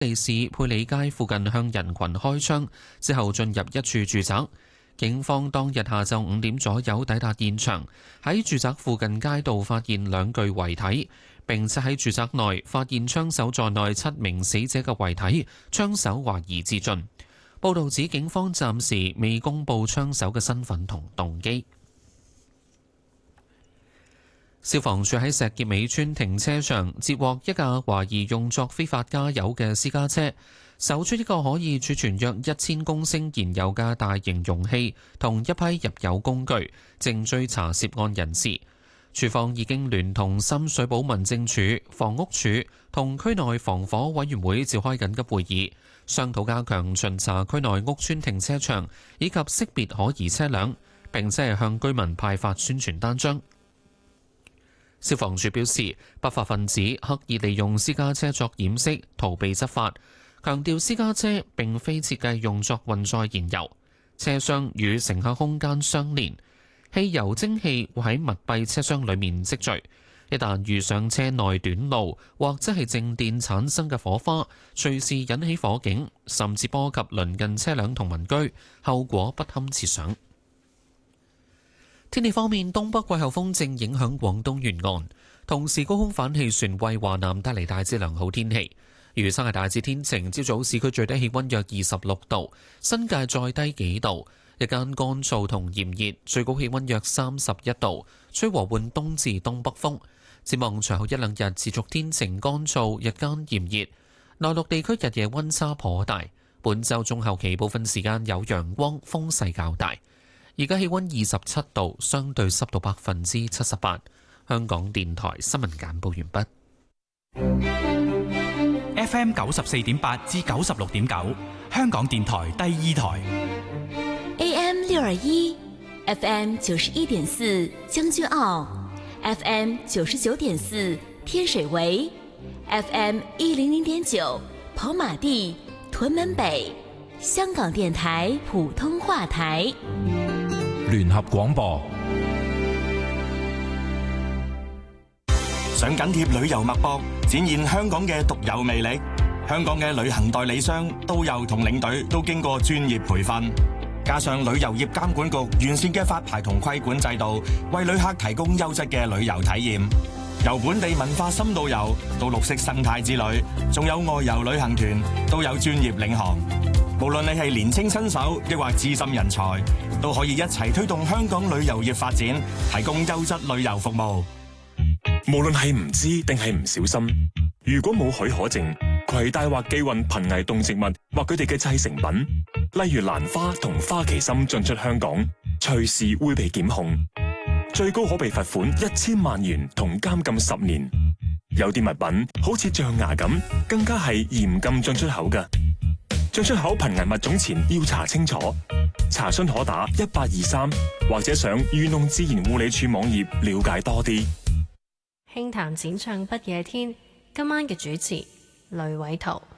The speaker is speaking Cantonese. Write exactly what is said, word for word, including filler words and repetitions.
利市佩里街附近向人群開槍，之後進入一處住宅。警方當日下晝五點左右抵達現場，喺住宅附近街道發現兩具遺體，並且喺住宅內發現槍手在內七名死者嘅遺體，槍手懷疑自盡。報道指警方暫時未公布槍手嘅身份同動機。消防處喺石硤尾村停車場截獲一架懷疑用作非法加油嘅私家車，搜出一個可以儲存約一千公升燃油嘅大型容器同一批入油工具，正追查涉案人士。處方已經聯同深水埗民政處、房屋署同區內防火委員會召開緊急會議，商討加強巡查區內屋邨停車場以及識別可疑車輛，並且係向居民派發宣傳單張。消防處表示，不法分子刻意利用私家車作掩飾，逃避執法，強調私家車並非設計用作運載燃油，車廂與乘客空間相連，汽油蒸氣會喺密閉車廂裡面積聚，一旦遇上車內短路或者係靜電產生嘅火花，隨時引起火警，甚至波及鄰近車輛同民居，後果不堪設想。天氣方面，東北季候風正影響廣東沿岸，同時高空反氣旋為華南帶嚟大致良好天氣。預測係大致天晴，朝早市區最低氣溫約二十六度，新界再低幾度。日間乾燥同炎熱，最高氣溫約三十一度，吹和緩東至東北風。展望隨後一兩日持續天晴乾燥，日間炎熱。內陸地區日夜溫差頗大，本週中後期部分時間有陽光，風勢較大。而家氣溫二十七度，相對濕度百分之七十八。香港電台新聞簡報完畢。F M 九十四點八至九十六點九，香港電台第二台。 A M 六二一 ，F M 九十一點四將軍澳 ，F M 九十九點四天水圍 ，F M 一零零點九跑馬地屯門北，香港電台普通話台。 聯合廣播， 想緊貼旅遊脈搏，展現香港嘅獨有魅力。香港嘅旅行代理商、導遊同領隊都經過專業培訓，加上旅遊業監管局完善嘅發牌同規管制度，為旅客提供優質嘅旅遊體驗。由本地文化深度遊到綠色生態之旅，仲有外遊旅行團，都有專業領航。無論你係年青新手，抑或資深人才，都可以一齊推動香港旅遊業發展，提供優質旅遊服務。 無論係唔知定係唔小心，如果冇許可證，攜帶或寄運瀕危動植物或佢哋嘅製成品，例如蘭花同花旗參進出香港，隨時會被檢控，最高可被罰款一千萬元同監禁十年。有啲物品好似象牙咁，更加係嚴禁進出口嘅。進出口瀕危物種前要查清楚，查詢可打一八二三或者上漁農自然護理署網頁了解多啲。 輕談淺唱不夜天，今晚嘅主持雷偉圖。